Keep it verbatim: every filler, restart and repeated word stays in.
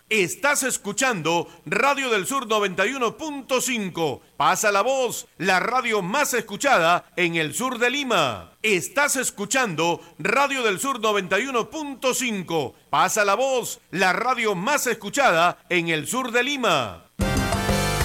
Estás escuchando Radio del Sur noventa y uno punto cinco. Pasa la voz, la radio más escuchada en el sur de Lima. Estás escuchando Radio del Sur noventa y uno punto cinco. Pasa la voz, la radio más escuchada en el sur de Lima.